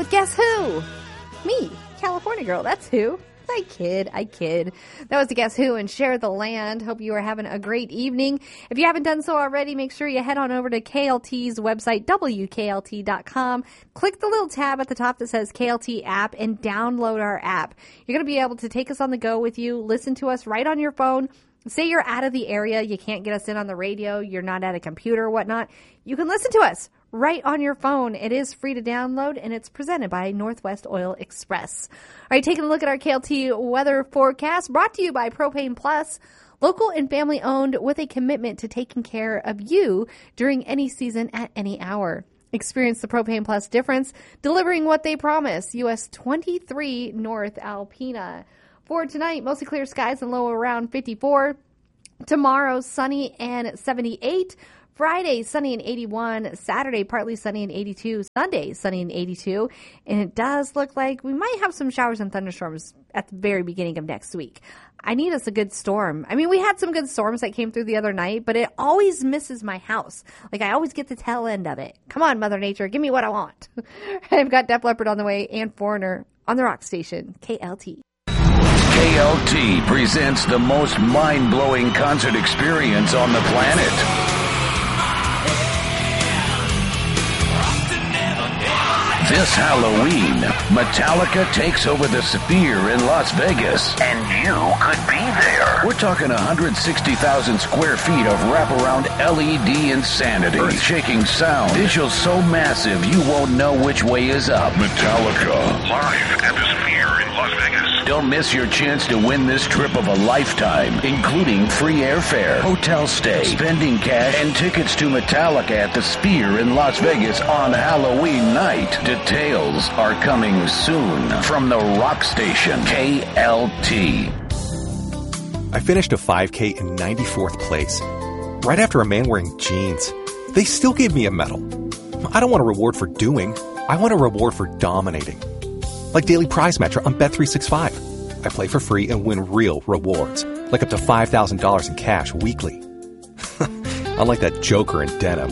with guess who? Me, California girl, that's who. I kid. That was the Guess Who and Share the Land. Hope you are having a great evening. If you haven't done so already, make sure you head on over to KLT's website, WKLT.com. Click the little tab at the top that says KLT app and download our app. You're going to be able to take us on the go with you, listen to us right on your phone. Say you're out of the area, you can't get us in on the radio, you're not at a computer or whatnot. You can listen to us right on your phone. It is free to download, and it's presented by Northwest Oil Express. All right, taking a look at our KLT weather forecast, brought to you by Propane Plus, local and family owned with a commitment to taking care of you during any season at any hour. Experience the Propane Plus difference, delivering what they promise. US 23 North Alpena. For tonight, mostly clear skies and low around 54. Tomorrow, sunny and 78. Friday, sunny and 81. Saturday, partly sunny and 82. Sunday, sunny and 82. And it does look like we might have some showers and thunderstorms at the very beginning of next week. I need us a good storm. I mean, we had some good storms that came through the other night, but it always misses my house. Like, I always get the tail end of it. Come on, Mother Nature, give me what I want. I've got Def Leppard on the way and Foreigner on the rock station, KLT. KLT presents the most mind-blowing concert experience on the planet. This Halloween, Metallica takes over the Sphere in Las Vegas, and you could be there. We're talking 160,000 square feet of wraparound LED insanity, earth-shaking sound, visuals so massive you won't know which way is up. Metallica, live at the Sphere in Las Vegas. Don't miss your chance to win this trip of a lifetime, including free airfare, hotel stay, spending cash, and tickets to Metallica at the Sphere in Las Vegas on Halloween night. Details are coming soon from the rock station, KLT. I finished a 5K in 94th place, right after a man wearing jeans. They still gave me a medal. I don't want a reward for doing. I want a reward for dominating. Like Daily Prize Match on Bet365. I play for free and win real rewards, like up to $5,000 in cash weekly. Unlike that joker in denim.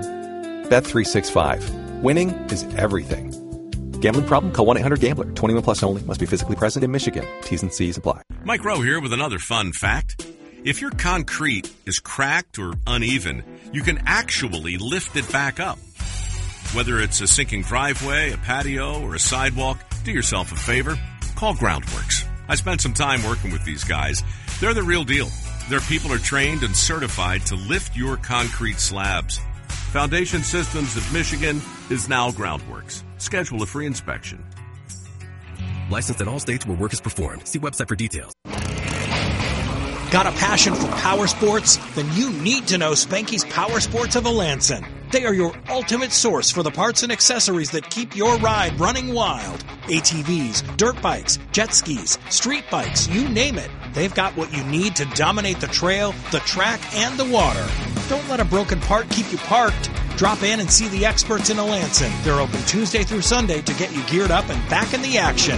Bet365. Winning is everything. Gambling problem? Call 1-800-GAMBLER. 21 plus only. Must be physically present in Michigan. T's and C's apply. Mike Rowe here with another fun fact. If your concrete is cracked or uneven, you can actually lift it back up. Whether it's a sinking driveway, a patio, or a sidewalk, do yourself a favor. Call Groundworks. I spent some time working with these guys. They're the real deal. Their people are trained and certified to lift your concrete slabs. Foundation Systems of Michigan is now Groundworks. Schedule a free inspection. Licensed in all states where work is performed. See website for details. Got a passion for power sports? Then you need to know Spanky's Power Sports of Alanson. They are your ultimate source for the parts and accessories that keep your ride running wild. ATVs, dirt bikes, jet skis, street bikes, you name it. They've got what you need to dominate the trail, the track, and the water. Don't let a broken part keep you parked. Drop in and see the experts in Alanson. They're open Tuesday through Sunday to get you geared up and back in the action.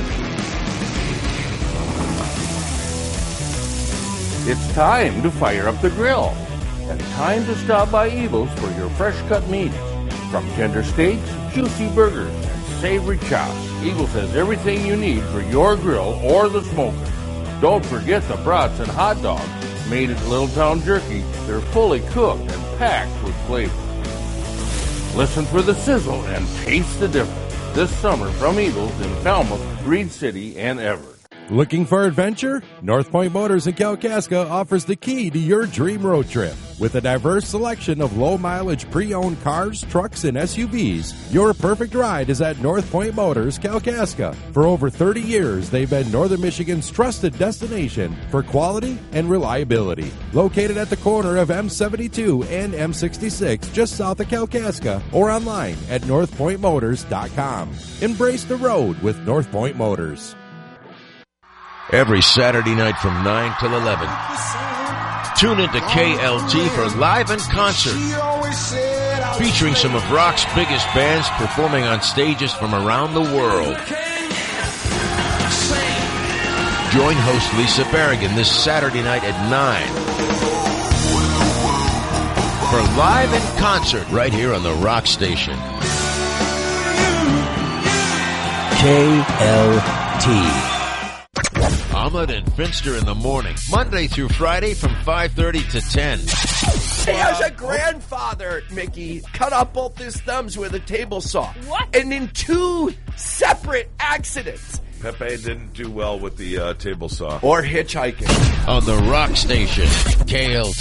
It's time to fire up the grill. And time to stop by Eagles for your fresh cut meats. From tender steaks, juicy burgers, and savory chops, Eagles has everything you need for your grill or the smoker. Don't forget the brats and hot dogs. Made at Little Town Jerky, they're fully cooked and packed with flavor. Listen for the sizzle and taste the difference. This summer from Eagles in Falmouth, Reed City, and Everett. Looking for adventure? North Point Motors in Kalkaska offers the key to your dream road trip. With a diverse selection of low-mileage pre-owned cars, trucks, and SUVs, your perfect ride is at North Point Motors, Kalkaska. For over 30 years, they've been Northern Michigan's trusted destination for quality and reliability. Located at the corner of M72 and M66, just south of Kalkaska, or online at northpointmotors.com. Embrace the road with North Point Motors. Every Saturday night from 9 till 11. Tune into KLT for Live in Concert, featuring some of rock's biggest bands performing on stages from around the world. Join host Lisa Berrigan this Saturday night at 9 for Live in Concert right here on the Rock Station. KLT. Ahmed and Finster in the morning, Monday through Friday from 5:30 to 10. As a grandfather, Mickey, cut off both his thumbs with a table saw. What? And in 2 separate accidents. Pepe didn't do well with the table saw. Or hitchhiking. On the Rock Station, KLT.